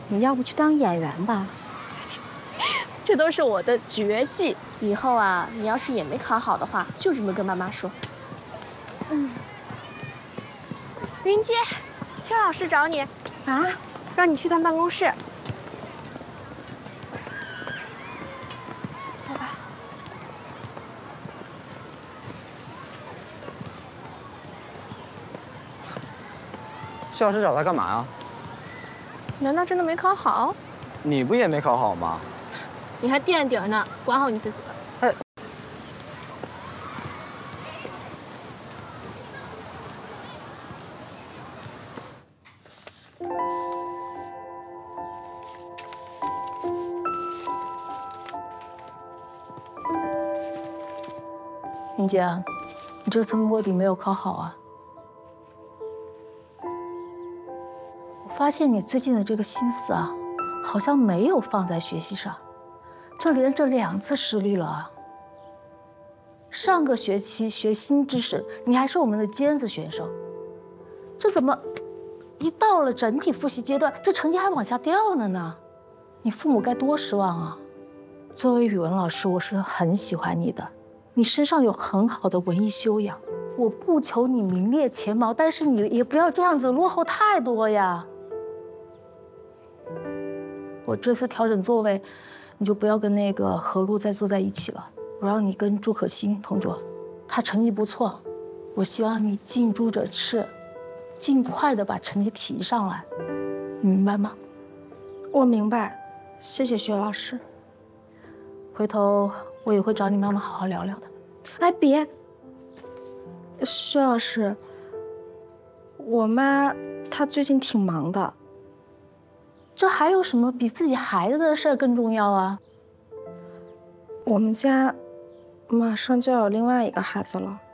你要不去当演员吧？ 这都是我的绝技。 以后啊，你要是也没考好的话，就这么跟妈妈说。 云姐，薛老师找你啊，让你去他办公室。走吧。 薛老师找他干嘛呀？ 难道真的没考好？ 你不也没考好吗？ 你还垫底呢，管好你自己吧。 哎。 云姐，你这次摸底没有考好啊？我发现你最近的这个心思啊，好像没有放在学习上，这连着2次失利了啊！上个学期学新知识，你还是我们的尖子选手，这怎么一到了整体复习阶段，这成绩还往下掉了呢？你父母该多失望啊！作为语文老师，我是很喜欢你的。你身上有很好的文艺修养，我不求你名列前茅，但是你也不要这样子落后太多呀。我这次调整座位，你就不要跟那个何璐再坐在一起了，我让你跟朱可欣同桌，她成绩不错，我希望你近朱者赤，尽快的把成绩提上来，你明白吗？ 我明白，谢谢薛老师。 回头我也会找你妈妈好好聊聊的。 哎，别，薛老师，我妈她最近挺忙的。 这还有什么比自己孩子的事儿更重要啊？ 我们家马上就要有另外一个孩子了。